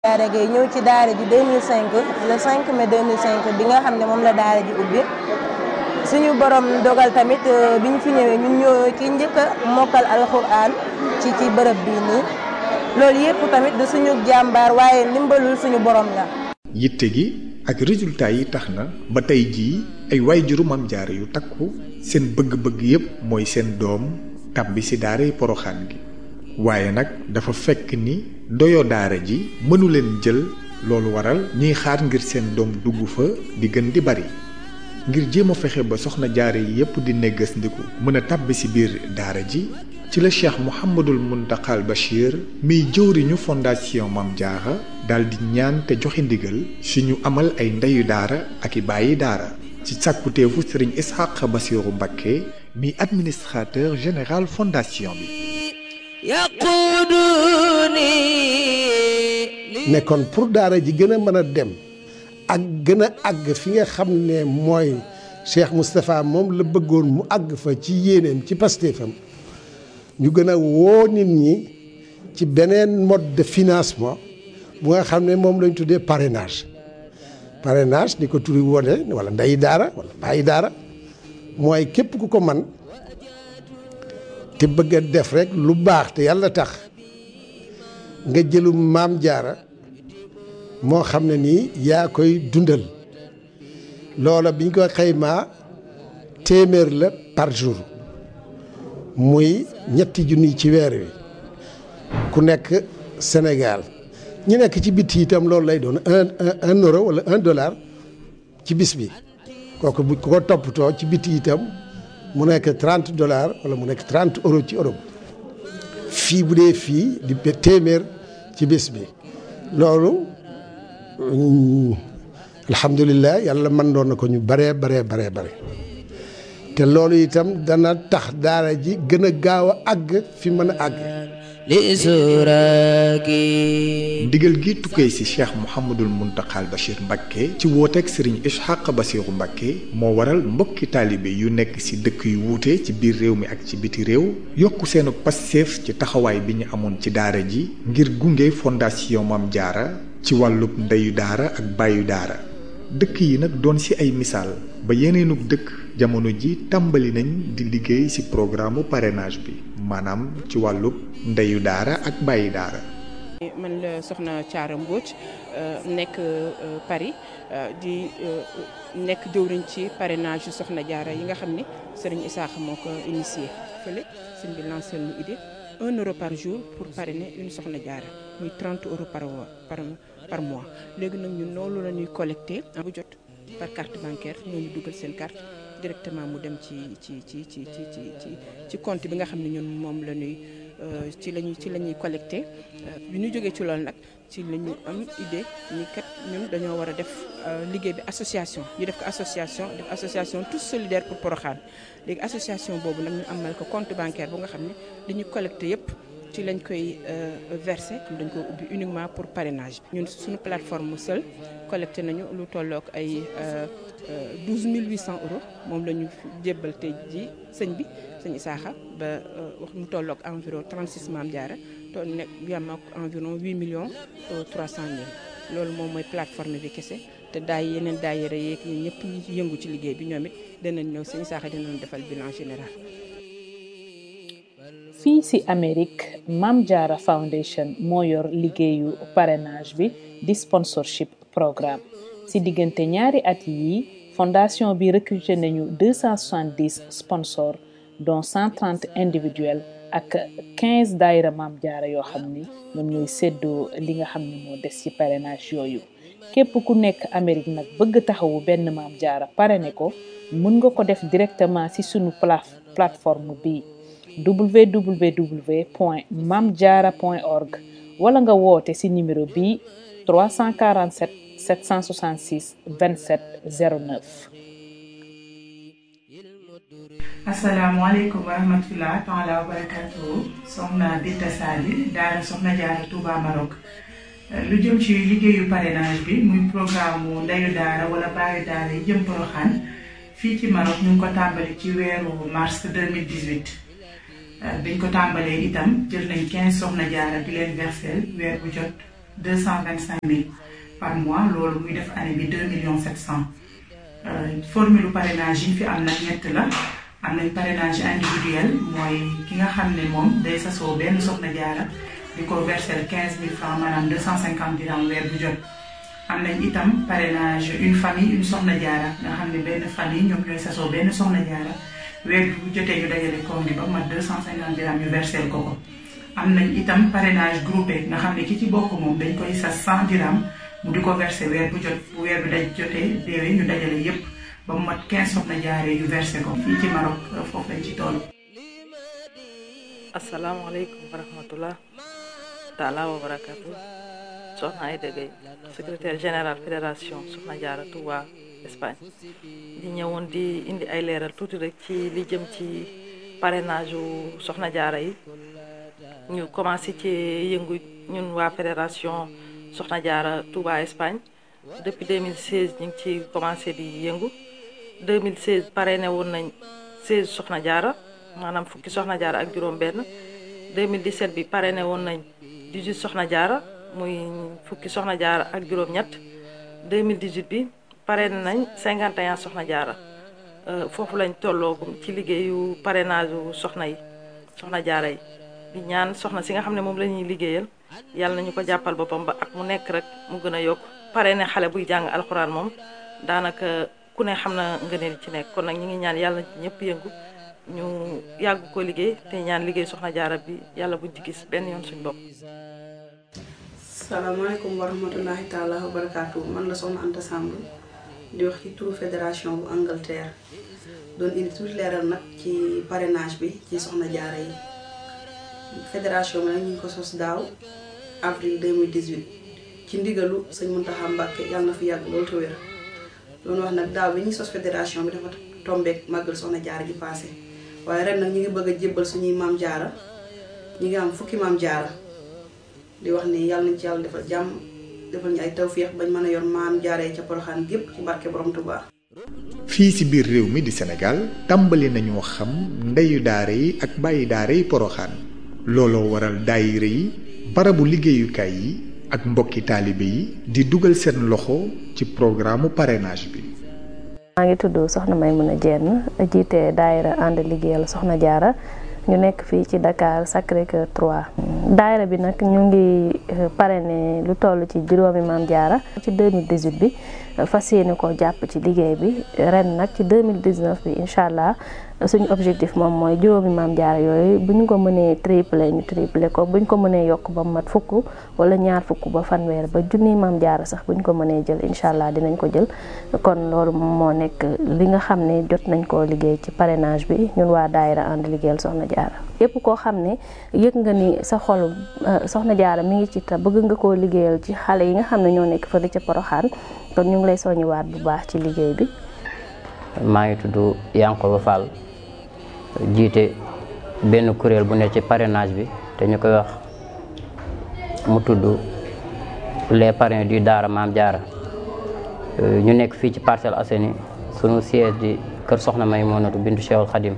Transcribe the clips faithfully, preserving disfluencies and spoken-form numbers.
daara gi ñëw ci daara ji deux mille cinq le cinq mai deux mille cinq bi nga xam ne moom la daara ji ubbi suñu borom dogal tamit bi ñu fi ñëwee ñun ñoo ki njëkk a mokkal alxuraan ci ci bërëb bii nii loolu yëpp tamit du suñu jàmbaar waaye ndimbalul suñu borom la. yitte gi ak résultat yi tax na ba tey jii ay waajuru Maam Jaara yu takku seen bëgg-bëgg yépp mooy seen doom tàbbi ci daaray Poroxaan gi waaye nag dafa fekk ni doyo daara ji mënu leen jël loolu waral ñuy xaar ngir seen doom dugg fa di gën di bari ngir jéem a fexe ba soxna jaara yi yépp di neggas ndiku mën a tàbbi ci biir daara ji ci la Cheikh Mouhamadul Muntaxal Bachir miy jëwriñu fondation Maam Jaara daal di ñaan te joxe ndigal suñu amal ay ndeyu daara ak i bàyyi daara ci sàkkuteefu Serigne Ishaq Bassirou Mbacké mi administrateur général fondation bi. nekkoon pour daara ji gën a mën a dem ak gën a àgg fi nga xam ne mooy Cheikh Moustapha moom la bëggoon mu àgg fa ci yéeneem ci pastéefam ñu gën a woo nit ñi ci beneen mode de financement bu nga xam ne moom lañ tuddee parrainage parrainage ni ko turi wone wala ndeyi daara wala bàyyi daara mooy képp ku ko man te bëgg a def rek lu baax te yàlla tax nga jëlum Maam Jaara moo xam ne nii yaa koy dundal loola biñ ko xaymaa téeméer la par jour muy ñetti junni ci weer wi ku nekk Sénégal ñi nekk ci biti itam loolu lay doon un un euro wala un dollar ci bis bi kooku bu ko toppatoo ci biti itam mu nekk trente dollars wala mu nekk trente euros ci Europe fii bu dee fii di téeméer ci bis bi loolu alhamdulilah yàlla mën doon na ko ñu baree baree baree bare te loolu itam dana tax daara ji gën a gaaw a àgg fi mën a àgg. ndigal gi tukkee ci Cheikh Mouhamadul Muntaxal Bachir Mbacké ci wooteeg Serigne Ishaq Bassirou Mbacké moo waral mbokki taalibe yu nekk ci dëkk yu wuute ci biir réew mi ak ci biti réew yokk seenu passeef ci taxawaay bi ñu amoon ci daara ji ngir gunge fondation Maam Jaara ci wàllub ndeyu daara ak bàyyu daara dëkk yi nag doon ci ay misaal ba yeneenug dëkk jamono ji tàmbali nañ di liggéey ci programme parrainage bi maanaam ci wàllub ndeyu daara ak bàyyi daara. man la soxna Thiara Mbodj nekk Paris di nekk jëwriñ ci parrainage yu soxna Jaara yi nga xam ne Serigne Issakha moo ko initié fële sëñ bi lancé lu idée un euro par jour pour parrainer une soxna Jaara muy trente euros par par par mois léegi nag ñun loolu la ñuy collecté bu jot par carte bancaire ñoo ñu dugal seen carte directement mu dem ci ci ci ci ci ci ci compte bi nga xam ne ñun moom la ñuy ci lañuy ci la ñuy collecté bi ñu jógee ci loolu nag ci la ñu am idée ni kat ñun dañoo war a def liggéey bi association ñu def ko association def association tous solidaires pour Porokhane léegi association boobu nag ñu amal ko compte bancaire bu nga xam ne li ñu collecté yépp ci lañ koy versé dañ ko ubbi uniquement pour parrainage bi ñun suñu plateforme seul collecté nañu lu tollook ay douze mille huit cents euros moom la ñu jébbal tey ji sëñ bi sëñ Issakha ba wax mu tollook environ trente-six Maam Jaara toll nekk yam ak environ huit millions trois cent mille loolu moom mooy plateforme bi kese te daay yeneen daayira yeeg ñun ñëpp ñi ci yëngu ci liggéey bi ñoom it danañ ñëw sëñ Issakha dinañ defal bilan général. fii ci Amérique Maam Jaara Foundation moo yor liggéeyu parrainage bi di sponsorship programme ci diggante ñaari at yi fondation bi recruté nañu deux cent soixante-dix sponsors dont cent trente individuels ak quinze daayira Maam Jaara yoo xam ni ñoom ñooy séddoo li nga xam ne moo des ci parrainage yooyu képp ku nekk Amérique nag bëgg taxawu benn Maam Jaara parrainé ko mën nga ko def directement ci sunu plateforme bi w w w point mamdiara point org wala nga woote ci numéro bi trois cent quarante-sept sept cent soixante-six vingt-sept zéro neuf. asalaamaaleykum wa rahmatulah taala wa barakatuhu soxna Binta Sali daara soxna Jaara Touba Maroc lu jëm ci liggéeyu parrainage bi muy programme mu ndeyu daara wala baayu daara yi jëm Porokhane fii ci Maroc ñu ngi ko tàmbali ci weeru mars deux mille dix-huit biñ ko tàmbalee itam jël nañ quinze soxna Jaara di leen versel weer bu jot deux cent vingt cinq mille par mois loolu muy def année bi deux millions sept cent. formule parrainage yi fi am nag ñett la am nañ parrainage individuel mooy ki nga xam ne moom day sasoo benn soxna jaara di ko verser quinze mille francs maanaam deux cent cinquante dirham weer bu jot. am nañ itam parrainage une famille une soxna jaara nga xam ne benn famille ñoom ñooy sasoo benn soxna jaara weer bu jotee ñu dajale koom gi ba mat deux cent cinquante dirham ñu verser ko ko. am nañ itam parrainage groupé nga xam ne ki ci bokk moom dañ koy sas cent dirham mu di ko verser weer bu jot bu weer bi daj jotee déwee ñu dajale yépp ba mu mat quinze soxna jaaree yu versé ko fii ci Maroc foofu lañ ci toll. asalaamaaleykum wa rahmatullah taala wa barakatu soxna Aïda Gueye secrétaire général fédération Soxna Jaara Touba Espagne di ñëwoon di indi ay leeral tuuti rek ci li jëm ci parrainage u Soxna Jaara yi ñu commencé ci yëngu ñun waa fédération Soxna Jaara Touba Espagne depuis deux mille seize ñu ngi ci commencé di yëngu deux mille seize parrainé woon nañ seize Soxna Jaara maanaam fukki Soxna Jaara ak juróom benn deux mille dix-sept bi parrainé woon nañ dix-huit Soxna Jaara muy fukki Soxna Jaara ak juróom ñett deux mille dix-huit bi parrainé nañ cinquante et un Soxna Jaara foofu lañ tolloogum ci liggéeyu parrainage u soxna yi Soxna Jaara yi di ñaan soxna si nga xam ne moom la ñuy liggéeyal yàlla nañu ko jàppal boppam ba ak mu nekk rek mu gën a yokk parrainé xale buy jàng alxuraan moom daanaka ku ne xam na ngëneel ci nekk kon nag ñi ngi ñaan yàlla ñëpp yëngu ñu yàgg ko liggéey te ñaan liggéey Soxna Jaara bi yàlla buñ ci gis benn yoon suñ bopp. salaamaaleykum wa rahmatullahi taala wa barakaatu man la soxna Anta Samb di wax ci turu fédération bu Angleterre doon indi tuuti leeral nag ci parrainage bi ci Soxna Jaara yi fédération bi nag ñu ngi ko sos daaw avril deux mille dix-huit ci ndigalu sëñ Muntaxa Mbàkke yàlla na fi yàgg loolu te wér doon wax nag daaw bi ñuy sos fédération bi dafa tombeek màggal Soxna Jaara gi passé waaye ren nag ñu ngi bëgg a jébbal suñuy maam jaara ñu ngi am fukki maam jaara di wax ni yàlla nañ ci yàlla defal jàmm defal ñu ay tawféex bañ mën a yor maam jaaree ca Poroxaan gépp ci barke borom Tuubaa. fii ci biir réew mi di Sénégal tàmbali nañoo xam ndeyu daara yi ak bàyyi daara yi Poroxaan looloo waral daayira yi barabu liggéeyukaay yi ak mbokki taalibe yi di dugal seen loxo ci programme parrainage bi. maa ngi tudd Soxna Maymuna Jenn jiite daayira ànd liggéeyal Soxna Jaara ñu nekk fii ci Dakar Sacré-Cœur trois. daayira bi nag ñu ngi parrainé lu toll ci juróomi maam jaara ci deux mille dix-huit bi fas yéene ko jàpp ci liggéey bi ren nag ci deux mille dix-neuf bi incha allah suñu objectif moom mooy juróomi maam jaara yooyu bu ñu ko mënee triplé ñu triplé ko bu ñu ko mënee yokk ba mat fukk wala ñaar fukk ba fanweer ba junniy maam jaara sax bu ñu ko mënee jël incha allah dinañ ko jël kon loolu moo nekk li nga xam ne jot nañ koo liggéey ci parrainage bi ñun waa daayira ànd liggéeyal Soxna Jaara yépp koo xam ne yëg nga ni sa xol Soxna Jaara mi ngi ci ta bëgg nga koo liggéeyal ci xale yi nga xam ne ñoo nekk fële ca Poroxaan kon ñu ngi lay soññiwaat bu baax ci liggéey bi. maa ngi tudd Yankoba Fall jiite benn kuréel bu nekk ci parrainage bi te ñu koy wax mu tudd les parrains du Daara Maam Jaara ñu nekk fii ci Parcelles Assainies sunu siège di kër Soxna Maymunatu bintu Cheikhul Khadim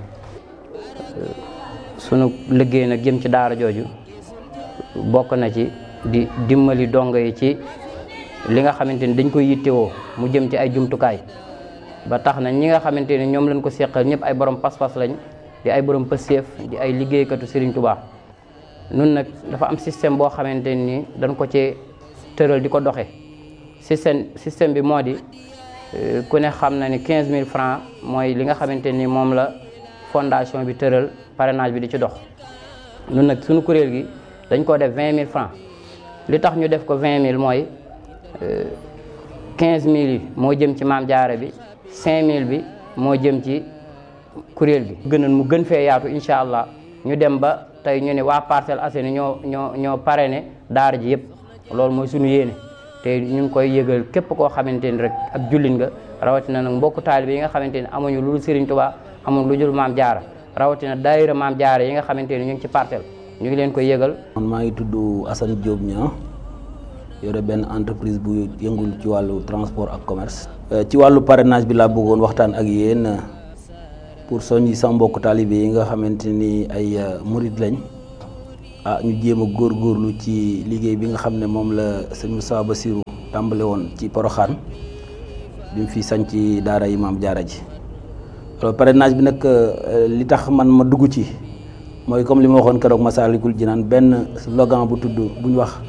sunu liggéey nag jëm ci daara jooju bokk na ci di dimbali dongo yi ci li nga xamante ni dañ koy yittewoo mu jëm ci ay jumtukaay ba tax na ñi nga xamante ni ñoom lañ ko seqal ñëpp ay borom pas-pas lañ di ay borom pëseef di ay liggéeykatu Serigne Touba nun nag dafa am système boo xamante ni dañ ko ci tëral di ko doxe système système bi moo di ku ne xam na ni quinze mille francs mooy li nga xamante ni moom la fondation bi tëral parrainage bi di ci dox nun nag suñu kuréel gi dañ ko def vingt mille francs li tax ñu def ko vingt mille mooy quinze mille yi moo jëm ci maam jaara bi cinq mille bi moo jëm ci kuréel gi gënoon mu gën fee yaatu incha allah ñu dem ba tey ñu ne waa Parcelles Assainies ñoo ñoo ñoo parrainé daara ji yëpp loolu mooy suñu yéene te ñu ngi koy yëgal képp koo xamante ni rek ak jullit nga rawatina nag mbokku taalibe yi nga xamante ni amuñu lu dul Serigne Touba amuñu lu dul maam jaara rawatina daayira maam jaara yi nga xamante ni ñu ngi ci Parcelles ñu ngi leen koy yëgal. man maa ngi tudd Assane Diop Niang yore benn entreprise bu yëngul ci wàllu transport ak commerce. ci wàllu parrainage bi laa bëggoon waxtaan ak yéen pour soññi sama mbokku taalibe yi nga xamante ni ay murid lañ ah ñu jéem a góorgóorlu ci liggéey bi nga xam ne moom la sëñ Moussa Bassirou tàmbale woon ci Porokhane bi mu fi sañ ci daara yi Maam Jaara ji alors parrainage bi nag li tax man ma dugg ci mooy comme li ma waxoon keroog Massalikul Jinaan benn slogan bu tudd bu ñu wax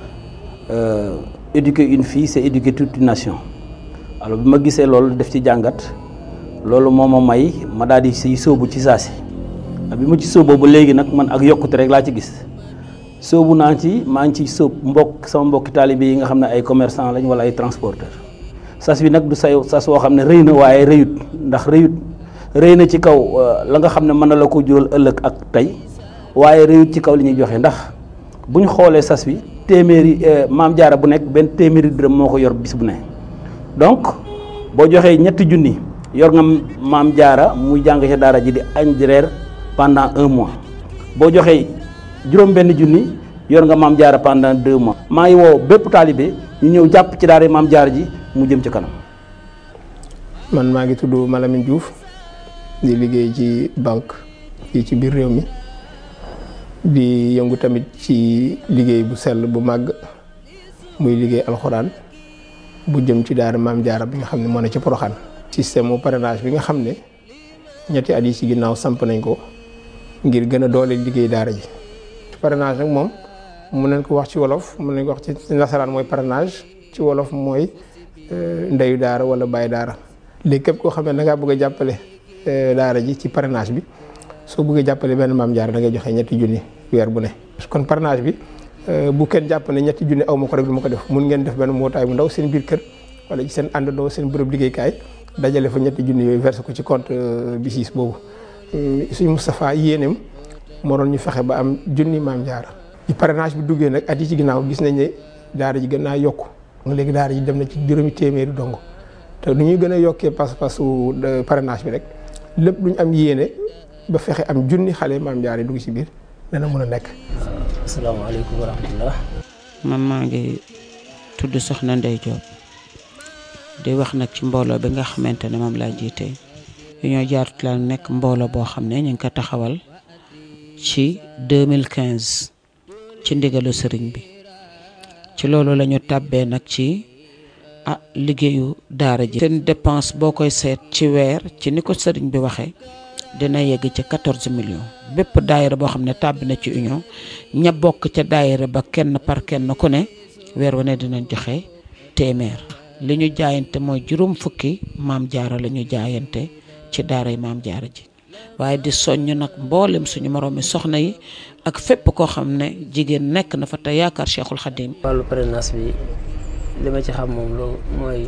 éduquer une fille c'est éduquer toute une nation alors bi ma gisee loolu def ci jàngat loolu moo ma may ma daal di siy sóobu ci saa si bi ma ci sóoboo ba léegi nag man ak yokkute rek laa ci gis sóobu naa ci maa ngi ci sóob mbokk sama mbokki taalibe yi nga xam ne ay commerçant lañ wala ay transporteur sas bi nag du say sas woo xam ne rëy na waaye rëyut ndax rëyut rëy na ci kaw la nga xam ne mën na la ko jural ëllëg ak tey waaye rëyut ci kaw li ñuy joxe ndax bu ñu xoolee sas bi téeméeri Maam Jaara bu nekk benn téeméeri dërëm moo ko yor bis bu ne donc boo joxee ñetti junni yor nga Maam Jaara muy jàng ca daara ji di añ di reer pendant un mois boo joxee juróom benn junni yor nga Maam Jaara pendant deux mois maa ngi woo bépp taalibe ñu ñëw jàpp ci daara Maam Jaara ji mu jëm ci kanam. man maa ngi tudd Malamine Diouf di liggéey ci banque fii ci biir réew mi di yëngu tamit ci liggéey bu sell bu màgg muy liggéey alxuraan bu jëm ci daara Maam Jaara bi nga xam ne moo ne ci Porokhane. système mu parrainage bi nga xam ne ñetti at yi ci ginnaaw samp nañ ko ngir gën a doole liggéey daara ji parrainage nag moom mun nañ ko wax ci wolof mun nañ ko wax ci nasaraan mooy parrainage ci wolof mooy ndeyu daara wala bàyyi daara léegi képp koo xam ne da ngaa bëgg a jàppale daara ji ci parrainage bi soo bëggee jàppale benn Maam Jaara da ngay joxe ñetti junni weer bu ne. kon parrainage bi bu kenn jàpp ne ñetti junni aw ma ko rek du ma ko def mun ngeen def benn mbootaay bu ndaw seen biir kër wala ci seen àndandoo seen bërëb liggéeykaay dajale fa ñetti junni yooyu versé ko ci compte BICIS boobu suñu Moustapha yéeneem moo doon ñu fexe ba am junni Maam Jaara ci parrainage bi duggee nag at yi ci ginnaaw gis nañ ne daara ji gën naa yokku léegi daara ji dem na ci juróomi téeméeri dong te nu ñuy gën a yokkee pas-pasu parrainage bi rek lépp lu ñu am yéene ba fexe am junni xale Maam Jaara yi dugg ci biir dana mën a nekk. asalaamaaleykum wa rahmatullah. man maa ngi tudd Soxna Ndey Diop di wax nag ci mbooloo bi nga xamante ne moom laa jiite Union Jaaratu la nekk mbooloo boo xam ne ñu ngi ko taxawal ci deux mille quinze ci ndigalu sëriñ bi ci loolu la ñu tàbbee nag ci ah liggéeyu daara ji. seen dépense boo koy seet ci weer ci ni ko sëriñ bi waxee dina yegg ci quatorze millions bépp daayira boo xam ne tàbbi na ci union ña bokk ca daayira ba kenn par kenn ku ne weer wane dinañ joxe téeméer. li ñu jaayante mooy juróom fukki Maam Jaara la ñu jaayante ci daaray Maam Jaara ji waaye di soññ nag mboolem suñu moroomi soxna yi ak fépp koo xam ne jigéen nekk na fa te yaakaar Cheikhul Khadim. wàllu parrainage bi li ma ci xam moom lu mooy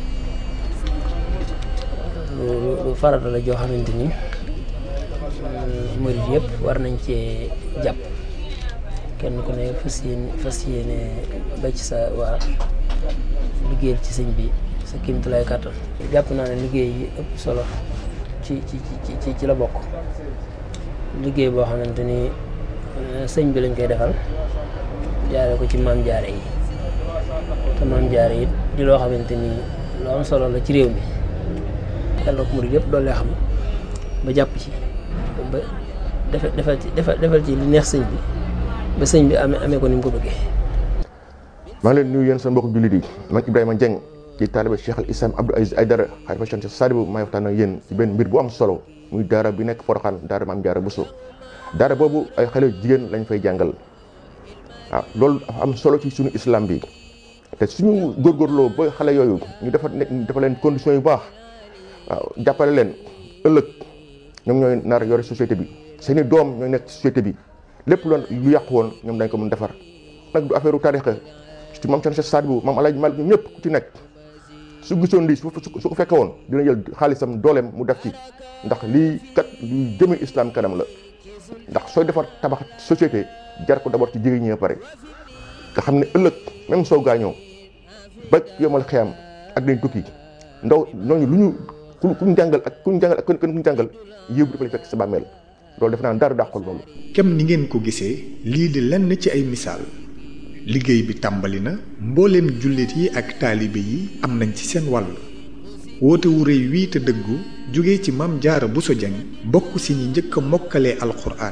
lu farata la joo xamante ni murid yëpp war nañ cee jàpp kenn ku ne fas yéene fas yéene ba ci sa waa liggéeyal ci sëñ bi sa kéemtulaay kàttan. jàpp naa ne liggéey yi ëpp solo ci ci ci ci la bokk liggéey boo xamante ni sëñ bi lañ koy defal jaare ko ci Maam Jaara yi te Maam Jaara yi di loo xamante ni lu am solo la ci réew mi yàlla ko murid yëpp doole xam ba jàpp ci ba defal defal ci defal ci li neex sëñ bi ba sëñ bi amee amee ko ni mu ko bëggee. maa ngi leen nuyu yéen seen mbokk jullit yi man Ibrahima Dieng ci taaliba Cheikh al Islam Abdou Aziz Aïdara xalifa Cheikh Sadibou maay waxtaan ak yéen ci benn mbir bu am solo muy daara bi nekk Porokhane daara Maam Jaara Bousso daara boobu ay xale jigéen lañ fay jàngal waaw loolu dafa am solo ci suñu islam bi te suñu góorgóorloo ba xale yooyu ñu dafa nekk dafa leen conditions yu baax waaw jàppale leen ëllëg ñoom ñooy nar yore société bi seeni doom ñooy nekk ci société bi lépp loon lu yàqu woon ñoom dañ ko mën defar nag du affaire u tarixa ci maam Cheikh Sadibou maam Alaaji Malik ñëpp ku ci nekk su gisoon lii su su ko fekke woon dina jël xaalisam dooleem mu def ci ndax lii kat luy jëme islam kanam la ndax sooy defar tabax société jar ko d'abord ci jigéen ñi ba pare nga xam ne ëllëg même soo gaañoo ba yomal xiyam ak dañ tukki ndaw ñooñu lu ñu ku kuñ jàngal ak kuñ jàngal ak kenn kuñ jàngal yëw bi dafa lay fekk sa bàmmeel loolu def naa dara dàqul loolu. kem ni ngeen ko gisee lii di lenn ci ay misaal liggéey bi tàmbali na mbooleem jullit yi ak taalibe yi am nañ ci seen wàll woote wu rëy wii te dëggu jóge ci Maam Jaara Bousso Dieng bokk ci ñi njëkk a mokkalee alxuraan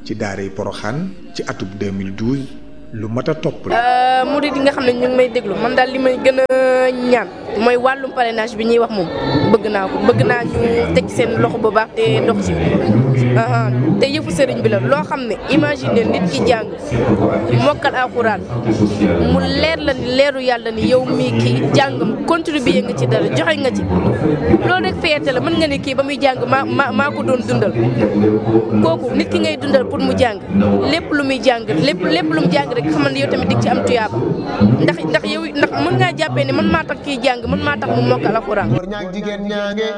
ci daaray Poroxaan ci atub deux mille douze lu mat a topp la. murid yi nga xam ne ñu ngi may déglu man daal li may gën a ñaan mooy wàllum parrainage bi ñuy wax moom bëgg naa ko bëgg naa ñu teg seen loxo bu baax te dox ci te yëfu sëriñ bi la loo xam ne imagine nit ki jàng mokkal alxuraan mu leer la ni leeru yàlla ni yow mii kii jàngam contribuer nga ci dara joxe nga ci loolu rek fierté la mën nga ne kii ba muy jàng maa maa maa ko doon dundal kooku nit ki ngay dundal pour mu jàng lépp lu muy jàng lépp lépp lu mu jàng rek xamal ne yow tamit dig ci am tuyaaba ndax ndax yow ndax mën ngaa jàppee ne man maa tax kii jàng man maa tax mu mokkal alxuraan. ñaag jigéen ñaange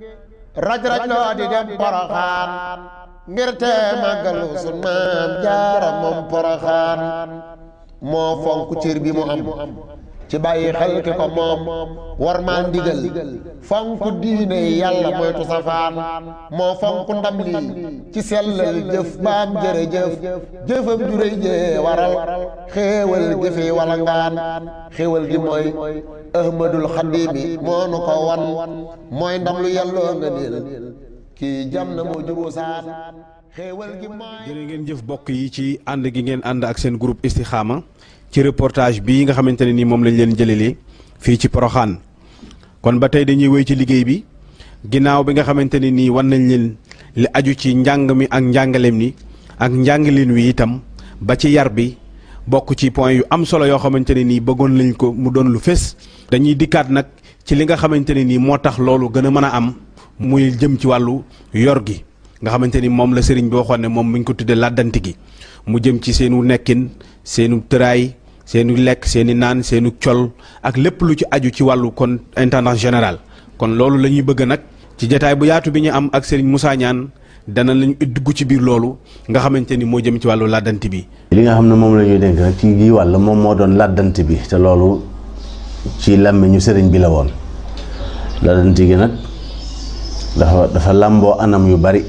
raj raj loo di dem Poroxaan ngir te màggalu sun maam jaara moom Poroxaan moo fonk cër bi mu am ci bàyyi xel ki ko moom war maa ndigal fonk diine yàlla moytu safaan moo fonk ndam lii ci sellal jëf baam jërëjëf jëfam ju rëy jee waral xéewal gi fi wala ngaan xéewal gi mooy ahmadul xadimi moo nu ko wan mooy ndam lu yàlloo nga niil kii jam na moo juboo saan xéewal gi mooy. jërë ngeen jëf bokk yi ci ànd gi ngeen ànd ak seen groupe Istikhama ci reportage bii nga xamante ne nii moom lañ leen jëlelee fii ci Poroxaan kon ba tey dañuy wéy ci liggéey bi ginnaaw bi nga xamante ne nii wan nañ leen li aju ci njàng mi ak njàngaleem ni ak njàngaleen wi itam ba ci yar bi bokk ci point yu am solo yoo xamante ne nii bëggoon lañ ko mu doon lu fés. dañuy dikkaat nag ci li nga xamante ne nii moo tax loolu gën a mën a am muy jëm ci wàllu yor gi nga xamante ni moom la sëriñ bi waxoon ne moom mi ngi ko tuddee làddanti gi mu jëm ci seenu nekkin seenu tëraay seenu lekk seeni naan seenu col ak lépp lu ci aju ci wàllu kon intendant général kon loolu la ñuy bëgg nag ci jataay bu yaatu bi ñu am ak Serigne Moussa Niane dana lañu dugg ci biir loolu nga xamante ni moo jëm ci wàllu làddanti bi. li nga xam ne moom la ñuy dénk nag ci gii wàll moom moo doon làddanti bi te loolu ci làmmiñu sëriñ bi la woon làddanti gi nag dafa dafa làmboo anam yu bari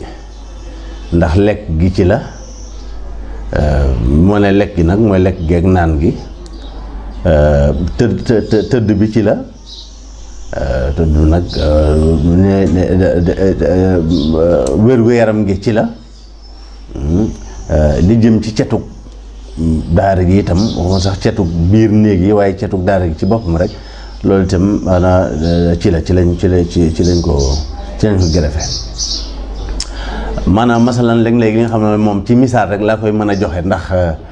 ndax lekk gi ci la moo ne lekk gi nag mooy lekk geeg naan gi tëdd tëdd bi ci la tëdd nag wér-gu-yaram gi ci la li jëm ci cetug daara gi itam waxuma sax cetug biir néeg yi waaye cetug daara gi ci boppam rek loolu itam maanaam ci la ci lañ ci la ci ci lañ ko ci lañ ko gërëfe maanaam masalan léeg-léeg li nga xam ne moom ci misaal rek laa koy mën a joxe ndax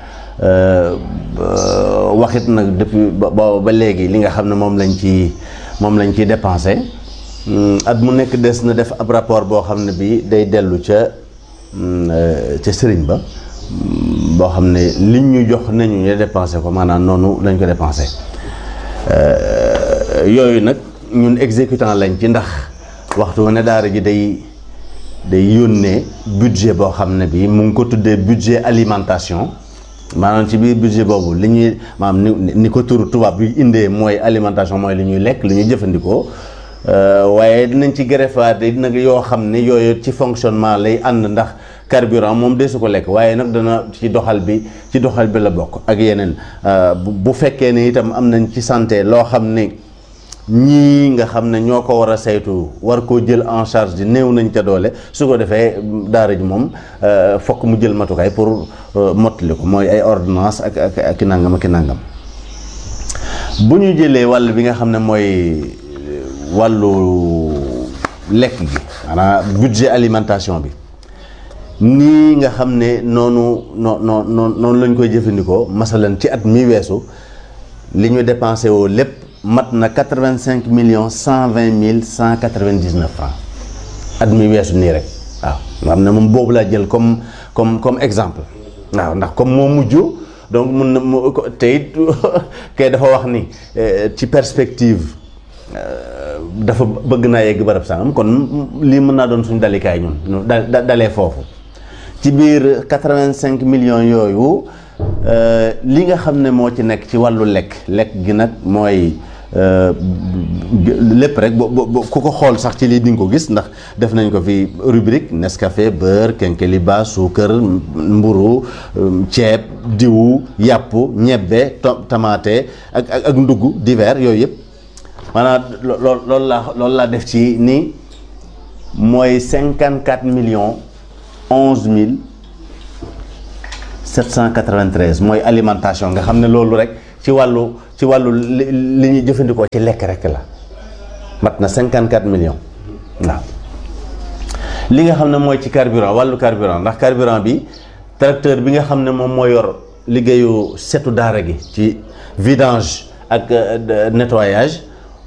waxit nag depuis ba ba léegi li nga xam ne moom lañ ci moom lañ ciy dépensé at mu nekk des na def ab rapport boo xam ne bii day dellu ca ca sëriñ ba boo xam ne liñ ñu jox nañu ñu dépensé ko maanaam noonu lañ ko dépensé yooyu nag ñun exécutant lañ ci ndax waxtu ne daara ji day day yónnee budget boo xam ne bii mu ngi ko tuddee budget alimentation maanaam ci biir budget boobu li ñuy maanaam ni ni ko turu tubaab bi indee mooy alimentation mooy li ñuy lekk li ñuy jëfandikoo waaye dinañ ci greffaat yi nag yoo xam ne yooyu ci fonctionnement lay ànd ndax carburant moom desu ko lekk waaye nag dana ci doxal bi ci doxal bi la bokk ak yeneen bu fekkee ne itam am nañ ci santé loo xam ne ñii nga xam ne ñoo ko war a saytu war koo jël en charge di néew nañ ca doole su ko defee daara ji moom fokk mu jël matukaay pour mottali ko mooy ay ordonnance ak ak ak nangam ak nangam bu ñu jëlee wàll bi nga xam ne mooy wàllu lekk gi maanaam budget alimentation bi nii nga xam ne noonu noo noo noonu lañ koy jëfandikoo masalan ci at mi weesu li ñu dépensé woo lépp mat na quatre-vingt-cinq millions cent vingt mille cent quatre-vingt-dix-neuf francs at mi weesu nii rek waaw nga xam ne moom boobu laa jël comme comme comme exemple waaw ndax comme moo mujj donc mun na mu te it kay dafa wax ni ci perspective dafa bëgg naa yegg barab sangam kon lii mën naa doon suñu dalikaay ñun da dalee foofu ci biir quatre-vingt-cinq millions yooyu li nga xam ne moo ci nekk ci wàllu lekk lekk gi nag mooy lépp rek bo ku ko xool sax ci lii di nga ko gis ndax def nañ ko fi rubrique Nescafé beurre kenkeliba suukar mburu ceeb diwu yàpp ñebbe tamaate ak ak ndugg divers yooyu yëpp maanaam lool loolu laa loolu laa def ci ni mooy cinquante quatre millions onze mille sept cent quatre-vingt-treize mooy alimentation nga xam ne loolu rek ci wàllu ci wàllu li li ñuy jëfandikoo ci lekk rek la mat na cinquante-quatre millions waaw. li nga xam ne mooy ci carburant wàllu carburant ndax carburant bi tracteur bi nga xam ne moom moo yor liggéeyu setu daara gi ci vidange ak nettoyage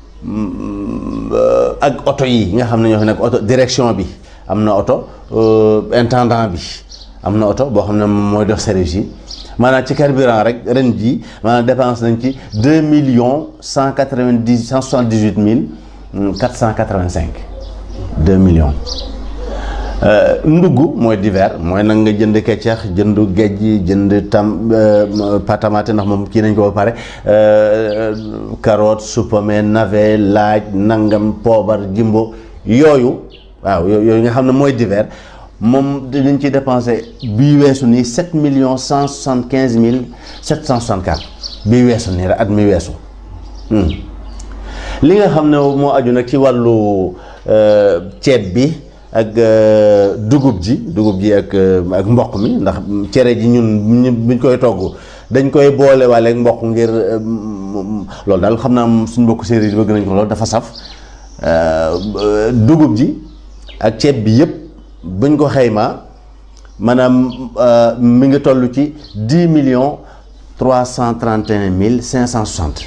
ak oto yi nga xam ne ñoo fi nekk oto direction bi am na oto intendant bi am na oto boo xam ne mooy dox service yi maanaam ci carburant rek ren ji maanaam dépense nañ ci deux millions cent quatre-vingt-dix cent soixante-dix-huit mille quatre cent quatre-vingt-cinq deux millions. ndugg mooy divers mooy nag nga jënd keccax jënd géej jënd tam patamate ndax moom kii nañ ko ba pare carotte supame navet laaj nangam poobar jimbo yooyu waaw yooyu nga xam ne mooy divers moom dinañ ci dépensé bii weesu nii sept millions cent soixante quinze mille sept cent soixante quatre bii weesu nii rek at mi weesu li nga xam ne moo aju nag ci wàllu ceeb bi ak dugub ji dugub ji ak ak mboq mi ndax cere ji ñun buñ koy togg dañ koy boole waale ak mboq ngir loolu daal xam naa suñ mbokk séeréer yi bëgg nañ ko loolu dafa saf dugub ji ak ceeb bi yëpp buñ ko xaymaa maanaam mi ngi toll ci dix millions trois cent trente et un mille cinq cent soixante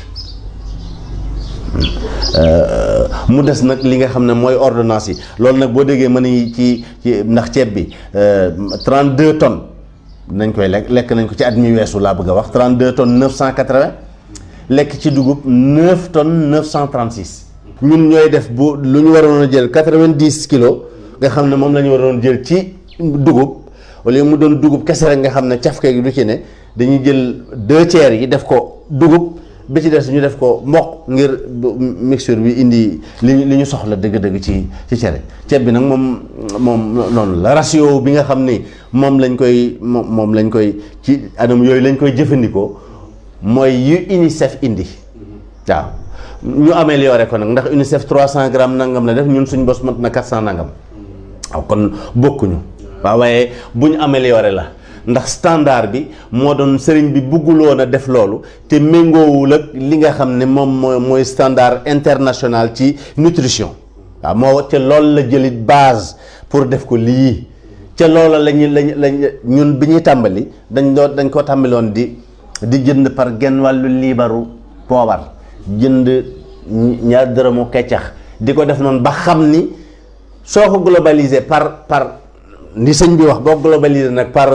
mu des nag li nga xam ne mooy ordonnance yi loolu nag boo déggee mën nañu ci ci ndax ceeb bi trente-deux tonnes nañ koy lekk lekk nañ ko ci at mi weesu laa bëgg a wax trente-deux tonnes neuf cent quatre-vingts lekk ci dugub neuf tonnes neuf cent trente-six ñun ñooy def bu lu ñu waroon a jël quatre-vingt-dix kilos nga xam ne moom la ñu waroon jël ci dugub wala mu doon dugub kese rek nga xam ne cafka gi du ci ne dañuy jël deux tiers yi def ko dugub bi ci des ñu def ko mboq ngir mixture bi indi li ñu li ñu soxla dëgg-dëgg ci ci cere ceeb bi nag moom moom noonu la ratio bi nga xam ni moom lañ koy moom moom lañ koy ci anam yooyu lañ koy jëfandikoo mooy yu UNICEF indi waaw ñu amélioré ko nag ndax UNICEF trois cent grammes nangam la def ñun suñ bos mat na quatre cent nangam waaw kon bokkuñu waaw waaye bu ñu amélioré la. ndax standard bi moo doon sëriñ bi bugguloon a def loolu te méngoowul ak li nga xam ne moom mooy mooy standard international ci nutrition waaw moo ca loolu la jëlit base pour def ko lii ca loola lañu lañ lañ ñun bi ñuy tàmbali dañ doon dañ ko tàmbaloon di di jënd par genn wàllu liibaru poobar jënd ñaar dërëmu keccax di ko def noonu ba xam ni soo ko globalisé par par ni sëñ bi wax boo globalisé nag par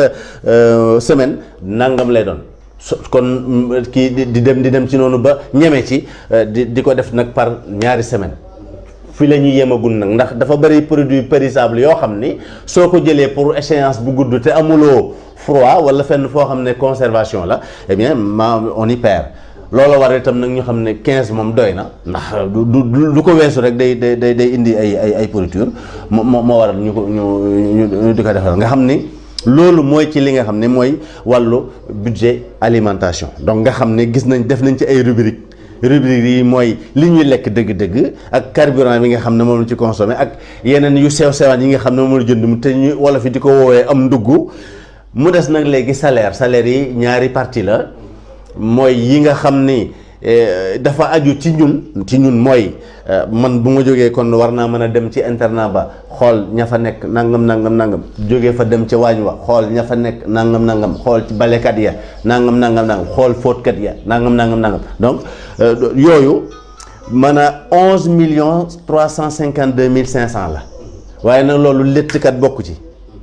semaine nangam lay doon kon kii di dem di dem ci noonu ba ñeme ci di di ko def nag par ñaari semaine fii la ñuy yemagul nag ndax dafa bëri produit périssable yoo xam ni soo ko jëlee pour échéance bu gudd te amuloo froid wala fenn foo xam ne conservation la eh bien ma on y perd loolu war itam nag ñu xam ne quinze moom doy na ndax du du du ko weesu rek day day day day indi ay ay ay pourriture moo moo waral ñu ko ñu ñu di ko defal nga xam ni loolu mooy ci li nga xam ne mooy wàllu budget alimentation donc nga xam ne gis nañ def nañ ci ay rubrique rubrique yi mooy li ñuy lekk dëgg-dëgg ak carburant bi nga xam ne moom la ci consommé ak yeneen yu sew sewaan yi nga xam ne moom la jënd mu te ñu wala fi di ko woowee am ndugg mu des nag léegi salaire salaire yi ñaari partie la mooy yi nga xam ni dafa aju ci ñun ci ñun mooy man bu ma jógee kon war naa mën a dem ci internat ba xool ña fa nekk nangam nangam nangam jógee fa dem ca waañ wa xool ña fa nekk nangam nangam xool ci balekat ya nangam nangam nangam xool fóotkat ya nangam nangam nangam donc yooyu mën a onze millions trois cent cinquante deux mille cinq cent la waaye nag loolu léttkat bokku ci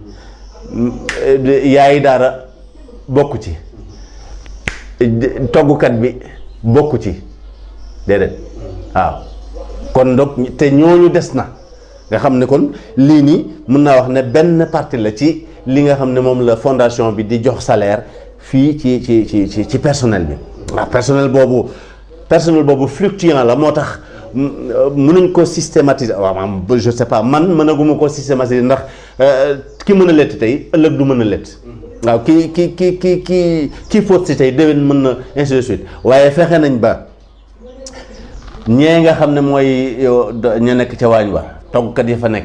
yaayi daara bokku ci toggukat bi bokku ci déedéet waaw kon donc te ñooñu des na nga xam ne kon lii nii mën naa wax ne benn partie la ci li nga xam ne moom la fondation bi di jox salaire fii ci ci ci ci ci personnel bi waaw personnel boobu personnel boobu fluctuant la moo tax mënuñ ko systématiser waaw maanaam je sais pas man mënaguma ko systématiser ndax ki mën a lett tey ëllëg du mën a lett waaw ki ki ki ki ki kii fóot si tey déwén mën na ainsi de suite waaye fexe nañ ba ñee nga xam ne mooy ña nekk ca waañ wa toggkat yi fa nekk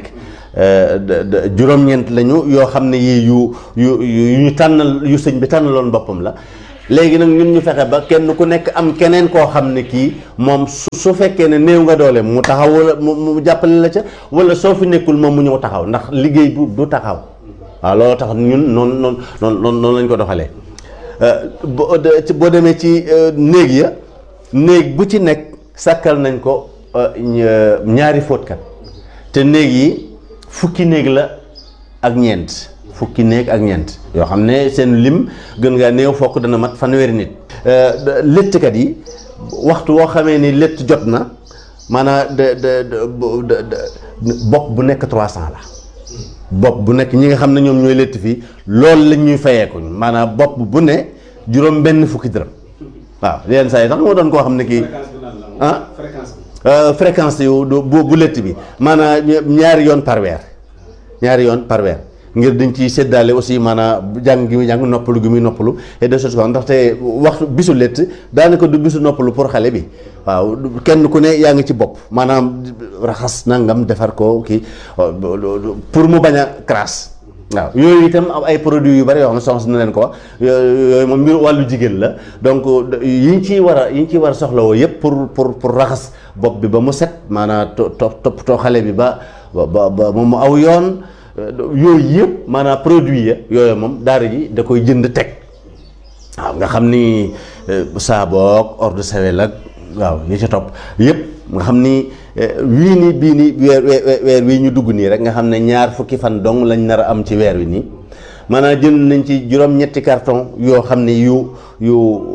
juróom-ñeent lañu yoo xam ne yii yu yu yu ñu tànnal yu sëñ bi tànnaloon boppam la. léegi nag ñun ñu fexe ba kenn ku nekk am keneen koo xam ne kii moom su su fekkee ne néew nga doole mu taxaw wala mu jàppale la ca wala soo fi nekkul moom mu ñëw taxaw ndax liggéey bu du taxaw waaw loolu tax ñun noonu noonu noonu noonu lañ ko doxalee. boo demee ci néeg ya néeg bu ci nekk sàkkal nañ ko ñaari fóotkat te néeg yi fukki néeg la ak ñeent. fukki néeg ak ñeent yoo xam ne seen lim gën ngaa néew fokk dana mat fanweeri nit léttkat yi waxtu woo xamee ni létt jot na maanaam de de bopp bu nekk trois cent la bopp bu nekk ñi nga xam ne ñoom ñooy létt fii loolu lañ ñuy fayeekuñ maanaam bopp bu ne juróom benn fukki dërëm waaw yenn saa yi sax moo doon koo xam ne kii ah fréquence yu bu bu létt bi maanaam ñaari yoon par weer ñaari yoon par weer ngir dañ ci séddaale aussi maanaam jàng gi muy jàng noppalu gi muy noppalu et de choses quoi ndaxte waxtu bisu létt daanaka du bisu noppalu pour xale bi waaw kenn ku ne yaa ngi ci bopp maanaam raxas nangam defar ko kii pour mu bañ a crasse waaw yooyu itam am ay produits yu bari yoo xam ne soxna na leen ko wax yooyu moom mbir wàllu jigéen la donc yi ñu ciy war a yi ñu ciy war a soxlawoo yëpp pour pour pour raxas bopp bi ba mu set maanaam to toppatoo xale bi ba ba ba moom mu aw yoon. yooyu yëpp maanaam produit ya yooyu moom daara ji da koy jënd teg waaw nga xam ni saaboog eau de Javel ak waaw yi ci topp yëpp nga xam ni wii nii bii nii weer weer wii ñu dugg nii rek nga xam ne ñaar fukki fan dong lañ nar a am ci weer wi nii maanaam jënd nañ ci juróom-ñetti carton yoo xam ne yu yu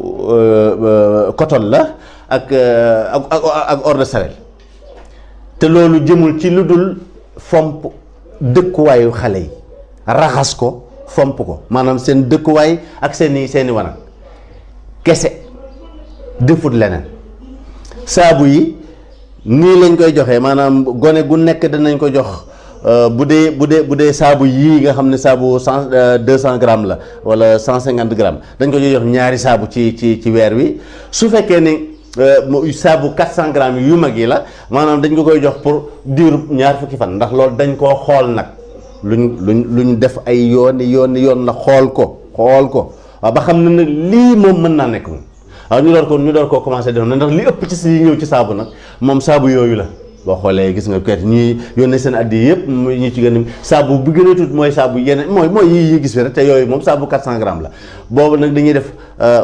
coton la ak ak ak eau de Javel te loolu jëmul ci lu dul fomp dëkkuwaayu xale yi raxas ko fomp ko maanaam seen dëkkuwaay ak seeni seeni wanag kese defut leneen saabu yi nii lañ koy joxee maanaam gone gu nekk danañ ko jox bu dee bu dee bu dee saabu yii nga xam ne saabu cent deux cent grammes la wala cent cinquante grammes dañ ko jox ñaari saabu ci ci ci weer wi su fekkee ni saabu quatre cent grammes yu mag yi la maanaam dañ ko koy jox pour diiru ñaar fukki fan ndax loolu dañ koo xool nag luñ luñ luñ def ay yooni yooni yoon la xool ko xool ko waaw ba xam ne nag lii moom mën naa nekk moom waaw ñu door ko ñu door koo commencé def na ndax li ëpp ci si ñëw ci saabu nag moom saabu yooyu la boo xoolee gis nga kayit ñuy yónnee seen addi yëpp ñu ci gën a saabu bi gën a tuuti mooy saabu yeneen mooy mooy yi yi gis fi rek te yooyu moom saabu quatre cent grammes la boobu nag dañuy def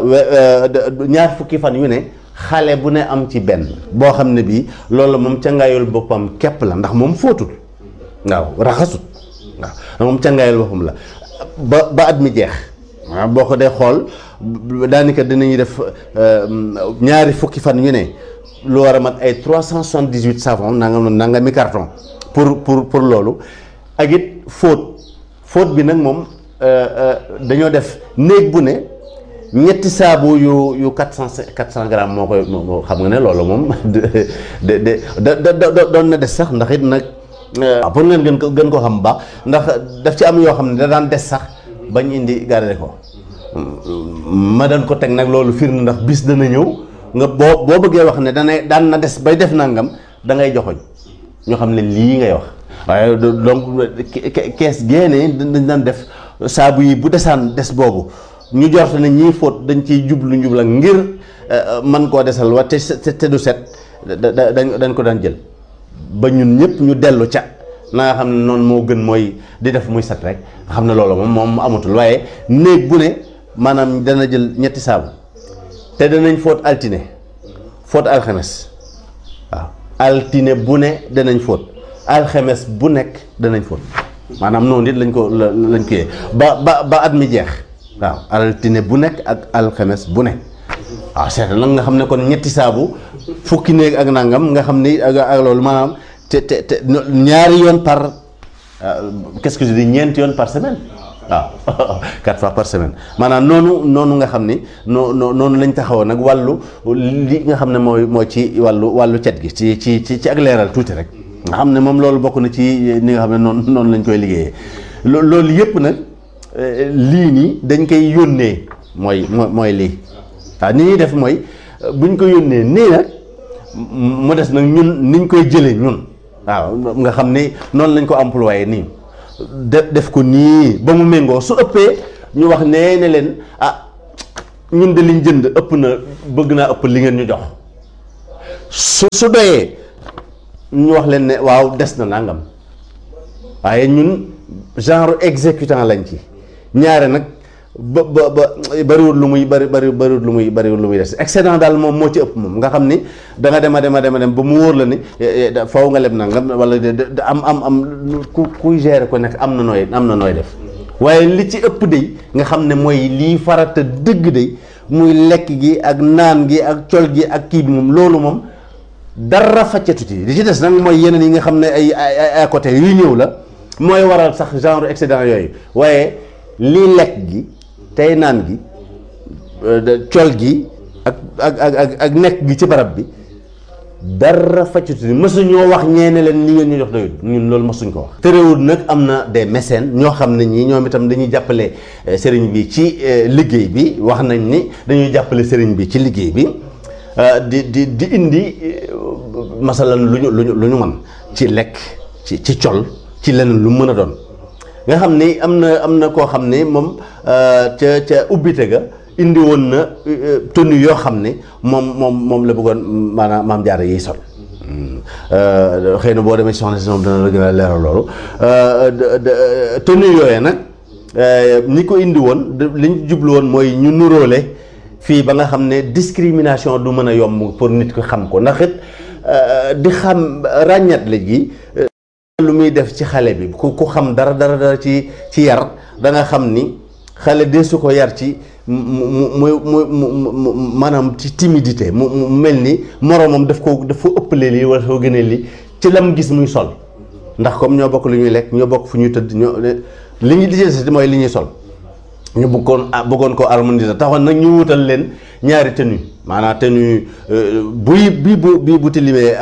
ñaar fukki fan yu ne xale bu ne am ci benn boo xam ne bii loolu moom cangaayul boppam képp la ndax moom fóotul waaw raxasut waaw moom cangaayul boppam la ba ba at mi jeex waaw boo ko dee xool daanaka dinañuy def ñaari fukki fan yu ne lu war a mat ay trois cent soixante-dix-huit savon nangam nangami carton pour pour pour loolu ak it fóot fóot bi nag moom dañoo def néeg bu ne ñetti saabu yu yu quatre cent quatre cent grammes moo koy moo xam nga ne loolu moom de de de de doon na des sax ndax it nag pour ngeen gën ko gën koo xam bu baax ndax daf ci am yoo xam ne da daan des sax bañ indi garder ko ma daan ko teg nag loolu firnde ndax bis dana ñëw nga boo boo bëggee wax ne dana daan na des bay def nangam da ngay joxoñ ñoo xam ne lii ngay wax waaye donc kees génne dañ daan def saabu yi bu desaan des boobu ñu jorte ne ñii fóot dañ ciy jublu njubla ngir man koo desal wa te te du set dañ dañ ko daan jël ba ñun ñëpp ñu dellu ca na nga xam ne noonu moo gën mooy di def muy set rek nga xam ne loolu moom moom amatul waaye néeg bu ne maanaam dana jël ñetti saabu te danañ fóot altine fóot alxames waaw altine bu ne danañ fóot alxames bu nekk danañ fóot maanaam noonu it lañ ko lañ ko yee ba ba ba at mi jeex waaw altine bu nekk ak alxames bu ne waaw seetal nag nga xam ne kon ñetti saabu fukki néeg ak nangam nga xam ni ak ak loolu maanaam te te te ñaari yoon par qu'est-ce que je dis ñeenti yoon par semaine waaw quatre fois par semaine maanaam noonu noonu nga xam ni noo noonu lañ taxawoon nag wàllu li nga xam ne mooy mooy ci wàllu wàllu cet gi ci ci ci ci ak leeral tuuti rek nga xam ne moom loolu bokk na ci ni nga xam ne noonu noonu lañ koy liggéeyee loolu yëpp nag lii nii dañ koy yónnee mooy mooy lii waaw ni ñuy def mooy buñ ko yónnee nii nag mu des nag ñun niñ koy jëlee ñun waaw nga xam ni noonu lañ ko employé nii def def ko nii ba mu méngoo su ëppee ñu wax nee ne leen ah ñun de liñ jënd ëpp na bëgg naa ëpp li ngeen ñu jox su su doyee ñu wax leen ne waaw des na nangam waaye ñun genre exécutant lañ ci ñaare nag ba ba ba bariwul lu muy bari bari bariwul lu muy bariwul lu muy des excédent daal moom moo ci ëpp moom nga xam ni da nga dem a dem a dem a dem ba mu wóor la ni faw nga leb nangam wala am am am ku kuy gérer ko nekk am na nooy am na nooy def waaye li ci ëpp day nga xam ne mooy lii farata dëgg day muy lekk gi ak naan gi ak col gi ak kii bi moom loolu moom dara faccatu ci li ci des nag mooy yeneen yi nga xam ne ay ay à côté yu ñëw la mooy waral sax genre excédent yooyu waaye lii lekk gi tey naan gi col gi ak ak ak ak nekk gi ci barab bi dara faccatu ni mësuñoo wax ñeene leen li ngeen ñu jox doyul ñun loolu mësuñ ko wax. terewul nag am na des mécènes ñoo xam ne ñii ñoom itam dañuy jàppale sëriñ bi ci liggéey bi wax nañ ni dañuy jàppale sëriñ bi ci liggéey bi di di di indi masalan lu ñu lu ñu lu ñu mën ci lekk ci ci col ci leneen lu mën a doon nga xam ni am na am na koo xam ne moom ca ca ubbite ga indi woon na tenue yoo xam ne moom moom moom la bëggoon maanaam maam jaara yiy sol xëy na boo demee soxna si moom dana la gën a leeral loolu tenue yooyee nag ñi ko indi woon li ñu jublu woon mooy ñu nuróole fii ba nga xam ne discrimination du mën a yomb pour nit ko xam ko ndax it di xam ràññat la gi lu muy def ci xale bi ku ku xam dara dara dara ci ci yar da nga xam ni xale de su ko yar ci mu mu mu mu maanaam ci timidité mu mu mel ni moroomam daf ko daf ko ëppalee lii wala soo gënee lii ci lam gis muy sol ndax comme ñoo bokk lu ñuy lekk ñoo bokk fu ñuy tëdd ñoo li ñu li mooy li ñuy sol ñu bëggoon bëggoon ko harmoniser taxoon nag ñu wutal leen ñaari tenue maanaam tenue buy bii bu bii bu tilimee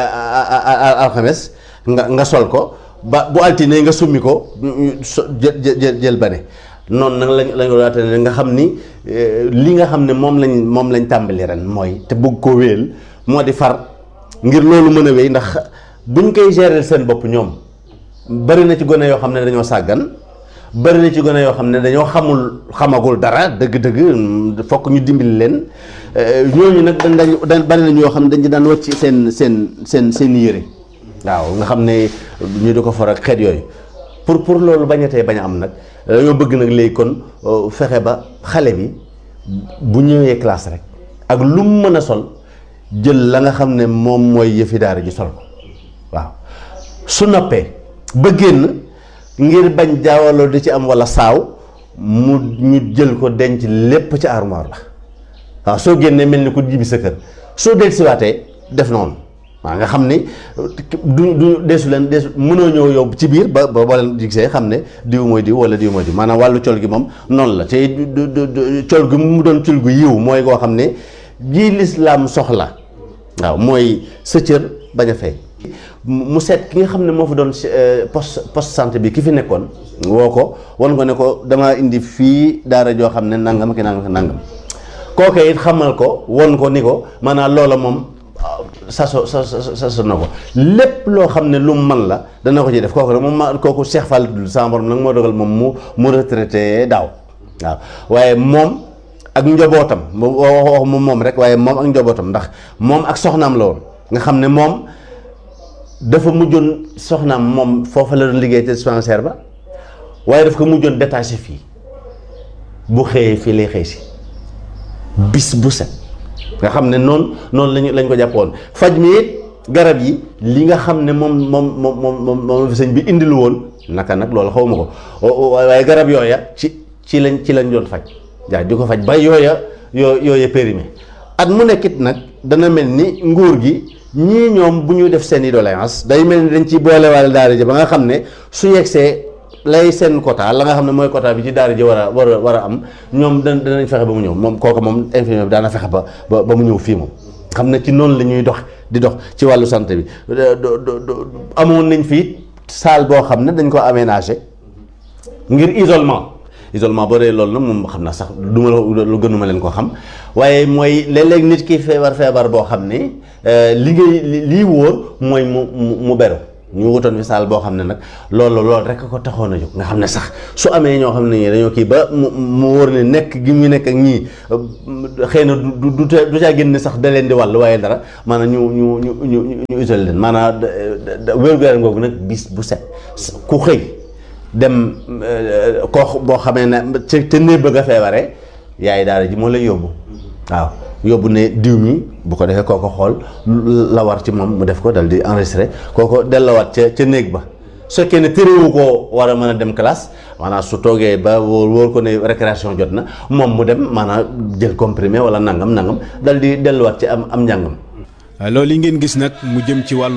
alxames nga nga sol ko ba bu altine nga summi ko jël jël jël bane noonu nag lañ lañ waate ne nga xam ni li nga xam ne moom lañ moom lañ tàmbali ren mooy te bëgg ko wéel moo di far ngir loolu mën a wéy ndax buñ koy gérer seen bopp ñoom bari na ci gone yoo xam ne dañoo sàggan bari na ci gone yoo xam ne dañoo xamul xamagul dara dëgg-dëgg fokk ñu dimbali leen ñooñu nag dañ dañ bari na ñoo xam ne dañ ci daan wàcc seen seen seen seen yére waaw nga xam ne ñu di ko for ak xeet yooyu pour pour loolu bañatee bañ a am nag dañoo bëgg nag léegi kon fexe ba xale bi bu ñëwee classe rek ak lu mu mën a sol jël la nga xam ne moom mooy yëfi daara ji sol ko waaw su noppee ba génn ngir bañ jaawaloo di ci am walla saaw mu ñu jël ko denc lépp ci armoire la waaw soo génnee mel ni ku jibi sa kër soo dellusiwaatee def noonu waaw nga xam ni du du deesu leen deesu mënoo ñëw yow ci biir ba ba boo leen gisee xam ne diw mooy diw wala diw mooy diw maanaam wàllu col gi moom noonu la te col gi mu doon col gu yiw mooy koo xam ne ji lislaam soxla waaw mooy sa cër bañ a feeñ mu seet ki nga xam ne moo fa doon poste poste santé bi ki fi nekkoon woo ko wan ko ne ko damaa indi fii daara joo xam ne nangam ki nangam ki nangam kooke it xamal ko won ko ni ko maanaam loola moom saso sa saso na ko lépp loo xam ne lu mu man la dana ko ci def kooku nag moom ma kooku Cheikh Fall dul sama borom nag moo dogal moom mu mu retraité daaw waaw waaye moom ak njabootam wax moom moom rek waaye moom ak njabootam ndax moom ak soxnaam la woon nga xam ne moom dafa mujjoon soxnaam moom foofa la doon liggéey te dispensaire ba waaye daf ko mujjoon détaché fii bu xëyee fii lay xëy si bis bu set nga xam ne noonu noonu lañu lañ ko jàppoon faj mi it garab yi li nga xam ne moom moom moom moom moom sëñ bi indilu woon naka nag loolu xaw ma ko waaye garab yooya ci ci lañ ci lañ doon faj waaw di ko faj ba yooya yoo yooya périmé at mu nekkit nag dana mel ni nguur gi ñii ñoom bu ñu def seen i doléance day mel ni dañ ci boolewaale daara ji ba nga xam ne su yegsee lay seen quota la nga xam ne mooy quota bi ci daara ji war a war a war a am ñoom da danañ fexe ba mu ñëw moom kooku moom infirmier bi daana fexe ba ba ba mu ñëw fii moom xam ne ci noonu la ñuy dox di dox ci wàllu santé bi amoon nañ fii salle boo xam ne dañ ko aménagé ngir isolement isolement boo dee loolu nag moom xam naa sax du ma lu gënuma leen ko xam waaye mooy léeg-léeg nit ki feebar feebar boo xam ne li ngay lii wóor mooy mu mu beru ñu wutoon fi salle boo xam ne nag loolu loolu rek ko taxoon a jóg nga xam ne sax su amee ñoo xam ne ñii dañoo kii ba mu mu wóor ne nekk gi mu nekk ak ñii xëy na du du du caa génn sax da leen di wàll waaye dara maanaam ñu ñu ñu ñu ñu isolé leen maanaam wér-gu-yaram googu nag bis bu set ku xëy dem koo boo xamee ne ca ca néeg bëgg a feebaree yaay daara ji moo lay yóbbu waaw. yóbbu ne diw mi bu ko defee kooko xool la war ci moom mu def ko dal di enregistré kooko dellowaat ca ca néeg ba su fekkee ne téréwu koo war a mën a dem classe maanaam su toogee ba wóor wóor ko ne récréation jot na moom mu dem maanaam jël comprimé wala nangam nangam dal di delluwaat ci am am njàngam. loolu yi ngeen gis nag mu jëm ci wàllu